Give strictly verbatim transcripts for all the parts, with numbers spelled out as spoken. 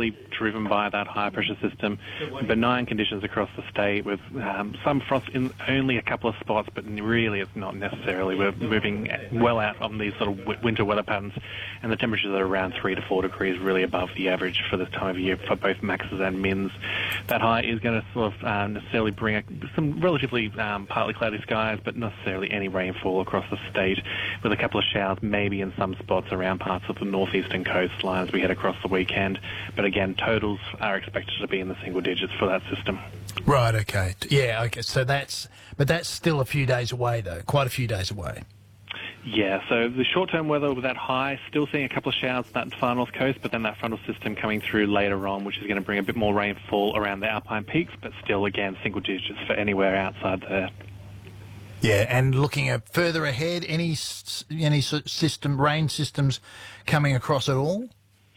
really driven by that high-pressure system. Benign conditions across the state with um, some frost in only a couple of spots, but really it's not necessarily. We're moving well out on these sort of w- winter weather patterns, and the temperatures are around three to four degrees, really above the average for this time of year for both maxes and mins. That high is going to sort of uh, necessarily bring a, some relatively um, partly cloudy skies, but not necessarily any rainfall across the state, with a couple of showers maybe in some spots around parts of the northeastern coastline as we head across the weekend. But again, totals are expected to be in the single digits for that system. Right, okay. Yeah, okay. So that's, but that's still a few days away though, quite a few days away. Yeah, so the short-term weather with that high, still seeing a couple of showers on that far north coast, but then that frontal system coming through later on, which is going to bring a bit more rainfall around the Alpine peaks, but still, again, single digits for anywhere outside there. Yeah, and looking at further ahead, any any system, rain systems coming across at all?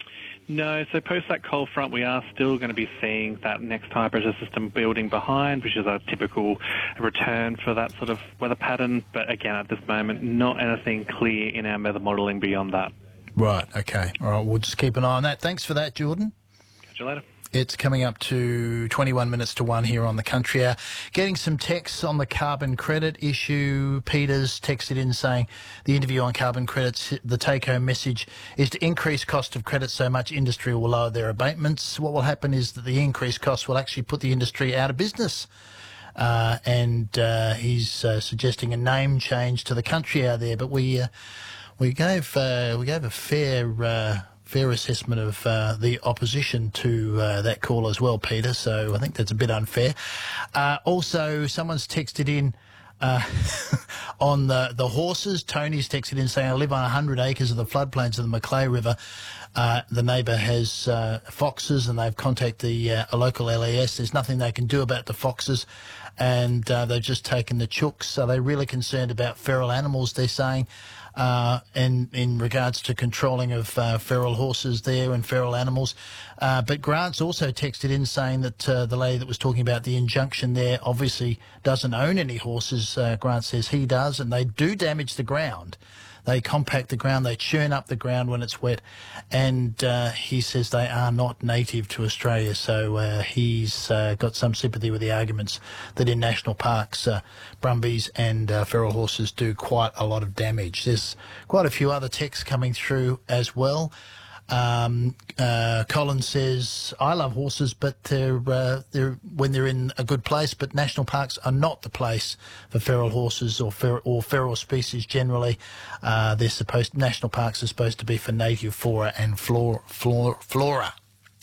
No, so post that cold front, we are still going to be seeing that next high pressure system building behind, which is a typical return for that sort of weather pattern. But again, at this moment, not anything clear in our weather modelling beyond that. Right, okay. All right, we'll just keep an eye on that. Thanks for that, Jordan. Catch you later. It's coming up to twenty-one minutes to one here on the Country Hour. Getting some texts on the carbon credit issue. Peter's texted in saying the interview on carbon credits, the take-home message is to increase cost of credit so much industry will lower their abatements. What will happen is that the increased cost will actually put the industry out of business. Uh, and uh, he's uh, suggesting a name change to the Country Hour there. But we uh, we gave uh, we gave a fair. Uh, fair assessment of uh, the opposition to uh, that call as well, Peter, so I think that's a bit unfair. Uh, also, someone's texted in uh, on the, the horses. Tony's texted in saying, I live on one hundred acres of the floodplains of the Macleay River. Uh, the neighbour has uh, foxes and they've contacted the uh, a local L A S. There's nothing they can do about the foxes, and uh, they've just taken the chooks. So they're really concerned about feral animals, they're saying. Uh, and in regards to controlling of uh, feral horses there and feral animals. Uh, but Grant's also texted in saying that uh, the lady that was talking about the injunction there obviously doesn't own any horses. Uh, Grant says he does, and they do damage the ground. They compact the ground, they churn up the ground when it's wet, and uh, he says they are not native to Australia, so uh, he's uh, got some sympathy with the arguments that in national parks, uh, brumbies and uh, feral horses do quite a lot of damage. There's quite a few other texts coming through as well. Um, uh, Colin says, I love horses, but they're, uh, they're when they're in a good place, but national parks are not the place for feral horses or, fer- or feral species generally. Uh, they're supposed, national parks are supposed to be for native flora and flora. flora, flora.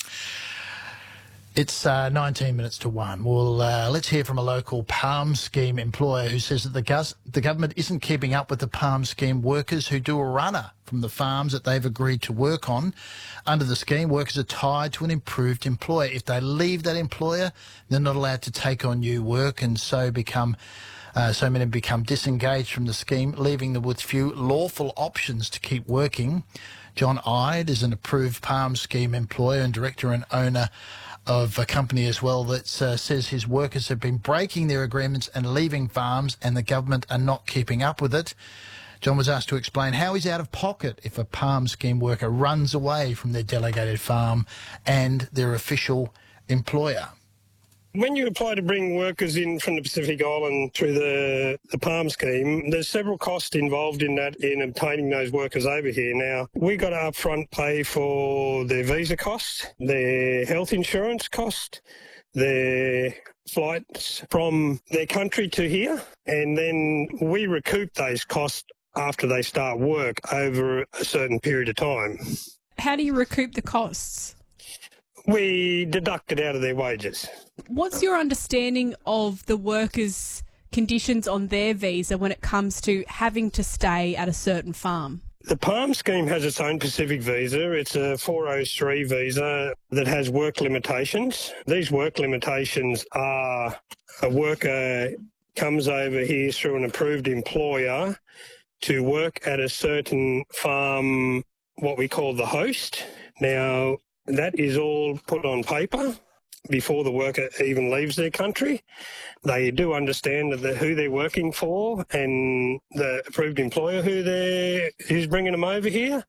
It's uh, nineteen minutes to one. Well, uh, let's hear from a local PALM scheme employer who says that the, gus- the government isn't keeping up with the PALM scheme workers who do a runner from the farms that they've agreed to work on. Under the scheme, workers are tied to an improved employer. If they leave that employer, they're not allowed to take on new work, and so become uh, so many become disengaged from the scheme, leaving them with few lawful options to keep working. John Ide is an approved PALM scheme employer and director and owner of a company as well that uh, says his workers have been breaking their agreements and leaving farms, and the government are not keeping up with it. John was asked to explain how he's out of pocket if a PALM scheme worker runs away from their delegated farm and their official employer. When you apply to bring workers in from the Pacific Island through the, the PALM scheme, there's several costs involved in that, in obtaining those workers over here. Now, we got to upfront pay for their visa costs, their health insurance cost, their flights from their country to here, and then we recoup those costs after they start work over a certain period of time. How do you recoup the costs? We deduct it out of their wages. What's your understanding of the workers' conditions on their visa when it comes to having to stay at a certain farm? The PALM scheme has its own Pacific visa. It's a four oh three visa that has work limitations. These work limitations are a worker comes over here through an approved employer to work at a certain farm, what we call the host. Now, that is all put on paper before the worker even leaves their country. They do understand that who they're working for and the approved employer who they're, who's bringing them over here.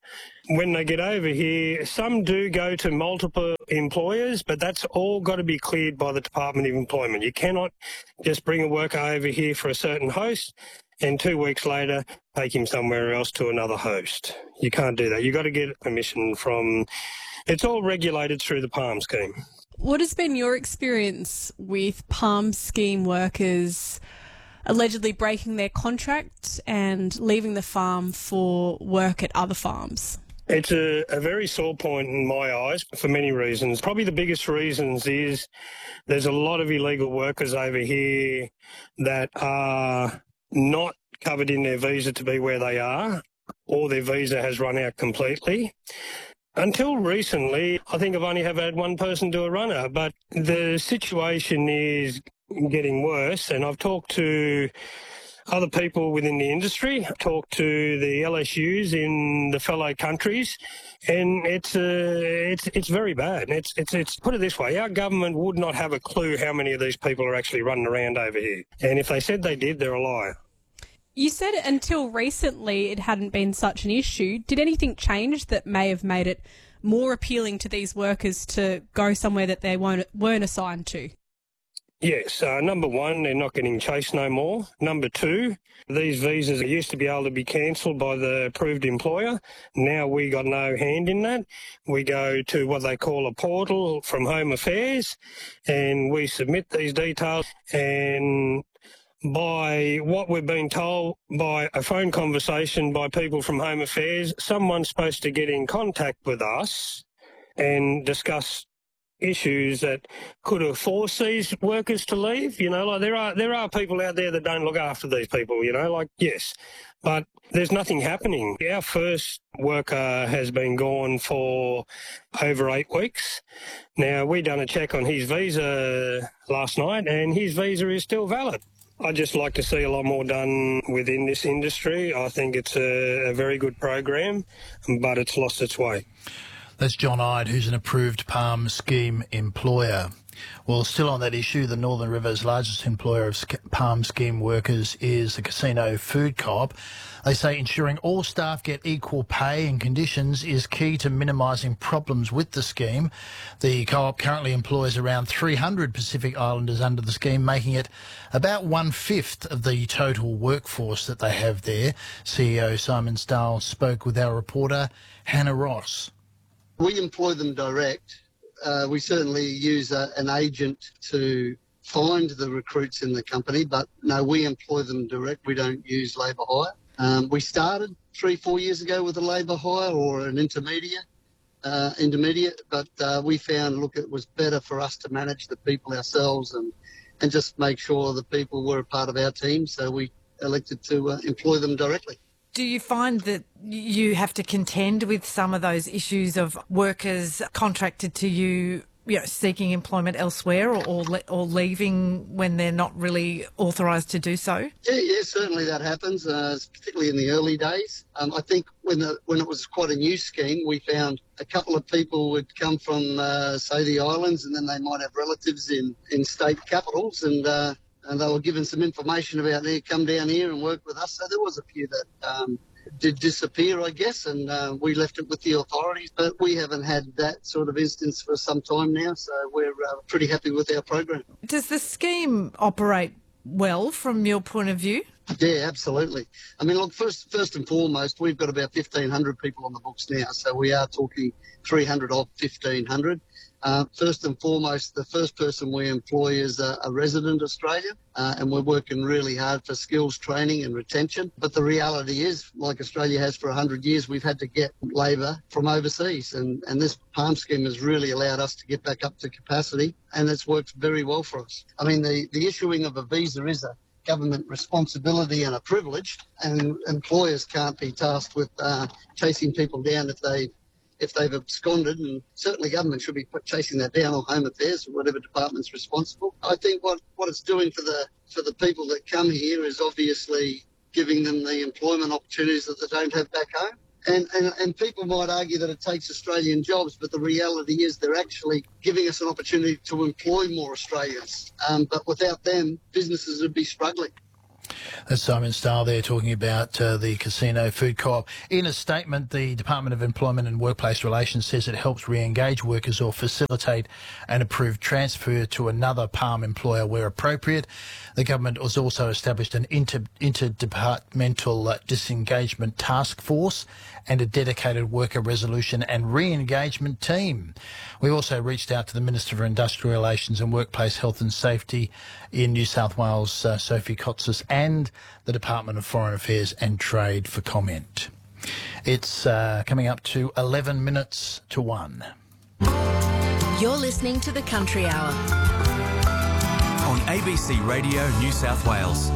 when they get over here, some do go to multiple employers, but that's all got to be cleared by the Department of Employment. You cannot just bring a worker over here for a certain host and two weeks later take him somewhere else to another host. You can't do that. You've got to get permission from... It's all regulated through the PALM scheme. What has been your experience with PALM scheme workers allegedly breaking their contract and leaving the farm for work at other farms? It's a, a very sore point in my eyes for many reasons. Probably the biggest reasons is there's a lot of illegal workers over here that are not covered in their visa to be where they are, or their visa has run out completely. Until recently, I think I've only have had one person do a runner, but the situation is getting worse, and I've talked to other people within the industry, I've talked to the L S Us in the fellow countries, and it's uh, it's it's very bad. It's it's it's put it this way: our government would not have a clue how many of these people are actually running around over here, and if they said they did, they're a liar. You said until recently it hadn't been such an issue. Did anything change that may have made it more appealing to these workers to go somewhere that they weren't, weren't assigned to? Yes. Uh, number one, they're not getting chased no more. Number two, these visas used to be able to be cancelled by the approved employer. Now we got no hand in that. We go to what they call a portal from Home Affairs, and we submit these details, and by what we've been told by a phone conversation by people from Home Affairs, someone's supposed to get in contact with us and discuss issues that could have forced these workers to leave. You know, like there are there are people out there that don't look after these people, you know, like, yes, but there's nothing happening. Our first worker has been gone for over eight weeks. Now, we done a check on his visa last night, and his visa is still valid. I'd just like to see a lot more done within this industry. I think it's a, a very good program, but it's lost its way. That's John Ide, who's an approved PALM scheme employer. Well, still on that issue, the Northern River's largest employer of PALM scheme workers is the Casino Food Co-op. They say ensuring all staff get equal pay and conditions is key to minimising problems with the scheme. The co-op currently employs around three hundred Pacific Islanders under the scheme, making it about one-fifth of the total workforce that they have there. C E O Simon Stahl spoke with our reporter, Hannah Ross. We employ them direct. Uh, we certainly use a, an agent to find the recruits in the company, but no, we employ them direct. We don't use labour hire. Um, we started three, four years ago with a labour hire or an intermediate, uh, intermediate, but uh, we found, look, it was better for us to manage the people ourselves and, and just make sure the people were a part of our team, so we elected to uh, employ them directly. Do you find that you have to contend with some of those issues of workers contracted to you, you know, seeking employment elsewhere or or, le- or leaving when they're not really authorised to do so? Yeah, yeah, certainly that happens, uh, particularly in the early days. Um, I think when the, when it was quite a new scheme, we found a couple of people would come from, uh, say, the islands, and then they might have relatives in, in state capitals, and uh, and they were given some information about they come down here and work with us. So there was a few that um, did disappear, I guess, and uh, we left it with the authorities. But we haven't had that sort of instance for some time now, so we're uh, pretty happy with our program. Does the scheme operate well from your point of view? Yeah, absolutely. I mean, look, first first and foremost, we've got about fifteen hundred people on the books now, so we are talking three hundred of fifteen hundred. Uh, first and foremost, the first person we employ is a, a resident Australian, uh, and we're working really hard for skills training and retention. But the reality is, like Australia has for one hundred years, we've had to get labour from overseas, and, and this PALM scheme has really allowed us to get back up to capacity, and it's worked very well for us. I mean, the, the issuing of a visa is a government responsibility and a privilege, and employers can't be tasked with uh, chasing people down if they if they've absconded, and certainly government should be chasing that down, or Home Affairs or whatever department's responsible. I think what, what it's doing for the for the people that come here is obviously giving them the employment opportunities that they don't have back home. And, and and people might argue that it takes Australian jobs, but the reality is they're actually giving us an opportunity to employ more Australians. Um, but without them, businesses would be struggling. That's Simon Stahl there talking about uh, the Casino Food Co-op. In a statement, the Department of Employment and Workplace Relations says it helps re-engage workers or facilitate an approved transfer to another Palm employer where appropriate. The government has also established an inter- interdepartmental uh, disengagement task force and a dedicated worker resolution and re-engagement team. We also reached out to the Minister for Industrial Relations and Workplace Health and Safety in New South Wales, uh, Sophie Kotsis, and the Department of Foreign Affairs and Trade for comment. It's uh, coming up to eleven minutes to one. You're listening to the Country Hour on A B C Radio New South Wales.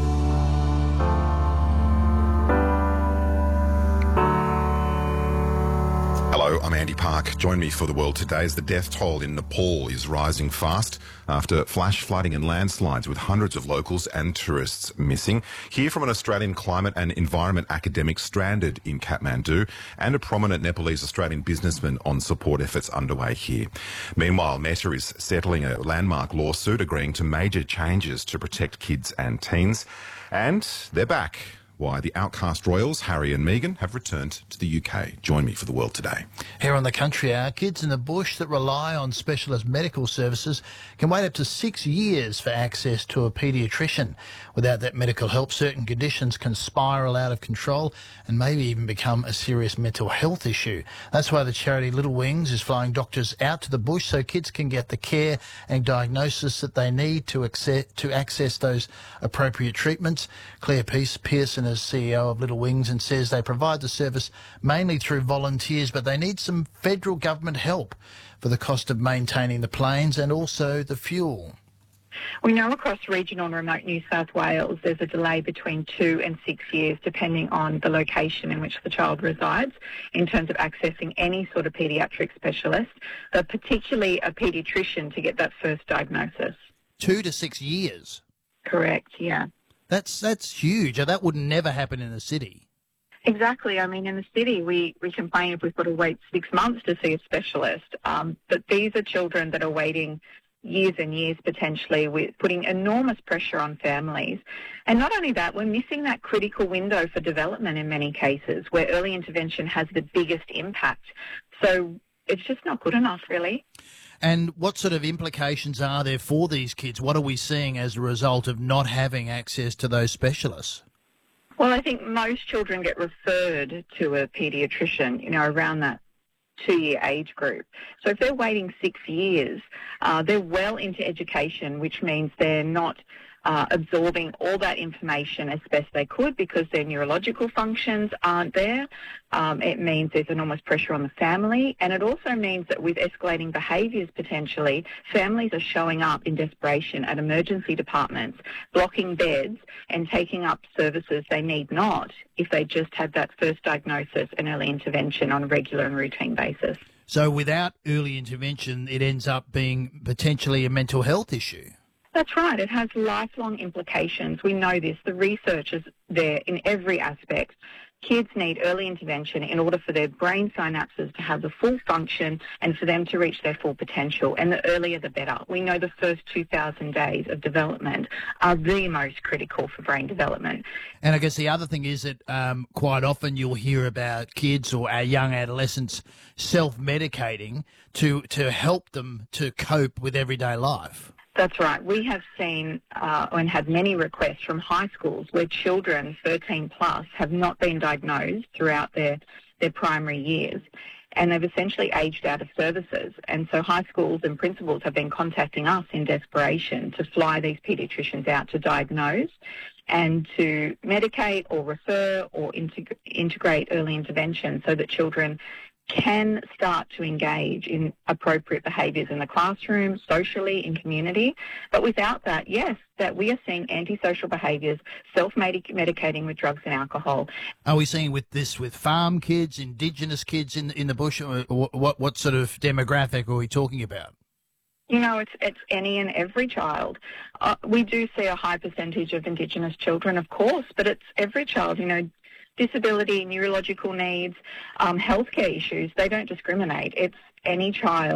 Hello, I'm Andy Park. Join me for The World Today as the death toll in Nepal is rising fast after flash flooding and landslides with hundreds of locals and tourists missing. Hear from an Australian climate and environment academic stranded in Kathmandu and a prominent Nepalese Australian businessman on support efforts underway here. Meanwhile, Meta is settling a landmark lawsuit agreeing to major changes to protect kids and teens. And they're back. Why the outcast royals, Harry and Meghan, have returned to the U K. Join me for The World Today. Here on the Country Hour, kids in the bush that rely on specialist medical services can wait up to six years for access to a paediatrician. Without that medical help, certain conditions can spiral out of control and maybe even become a serious mental health issue. That's why the charity Little Wings is flying doctors out to the bush so kids can get the care and diagnosis that they need to access, to access those appropriate treatments. Claire Peace, Pearson is C E O of Little Wings and says they provide the service mainly through volunteers, but they need some federal government help for the cost of maintaining the planes and also the fuel. We know across regional and remote New South Wales there's a delay between two and six years depending on the location in which the child resides in terms of accessing any sort of paediatric specialist, but particularly a paediatrician to get that first diagnosis. Two to six years? Correct, yeah. That's that's huge. That would never happen in the city. Exactly. I mean, in the city, we, we complain if we've got to wait six months to see a specialist. Um, but these are children that are waiting years and years potentially, with putting enormous pressure on families. And not only that, we're missing that critical window for development in many cases where early intervention has the biggest impact. So it's just not good enough, really. And what sort of implications are there for these kids? What are we seeing as a result of not having access to those specialists? Well, I think most children get referred to a paediatrician, you know, around that two-year age group. So if they're waiting six years, uh, they're well into education, which means they're not uh, absorbing all that information as best they could because their neurological functions aren't there. Um, it means there's enormous pressure on the family, and it also means that with escalating behaviours potentially, families are showing up in desperation at emergency departments, blocking beds and taking up services they need not if they just had that first diagnosis and early intervention on a regular and routine basis. So without early intervention, it ends up being potentially a mental health issue. That's right. It has lifelong implications. We know this. The research is there in every aspect. Kids need early intervention in order for their brain synapses to have the full function and for them to reach their full potential. And the earlier the better. We know the first two thousand days of development are the most critical for brain development. And I guess the other thing is that um, quite often you'll hear about kids or our young adolescents self-medicating to, to help them to cope with everyday life. That's right. We have seen uh, and had many requests from high schools where children thirteen plus have not been diagnosed throughout their, their primary years, and they've essentially aged out of services. And so high schools and principals have been contacting us in desperation to fly these paediatricians out to diagnose and to medicate or refer or integ- integrate early intervention so that children can start to engage in appropriate behaviours in the classroom, socially, in community. But without that, yes, that we are seeing antisocial behaviours, self-medicating with drugs and alcohol. Are we seeing with this with farm kids, Indigenous kids in, in the bush, or what, what sort of demographic are we talking about? You know, it's it's any and every child. Uh, we do see a high percentage of Indigenous children, of course, but it's every child, you know. Disability, neurological needs, um, healthcare issues, they don't discriminate. It's any child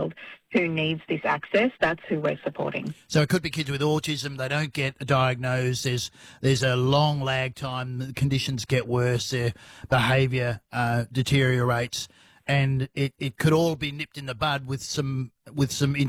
who needs this access, that's who we're supporting. So it could be kids with autism. They don't get diagnosed. There's there's a long lag time. The conditions get worse. Their behaviour uh, deteriorates, and it, it could all be nipped in the bud with some with some